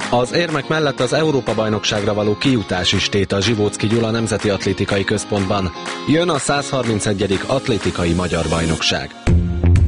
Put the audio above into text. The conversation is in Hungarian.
Az érmek mellett az Európa-bajnokságra való kijutás is tét a Zsivóczky Gyula Nemzeti Atlétikai Központban. Jön a 131. atlétikai magyar bajnokság.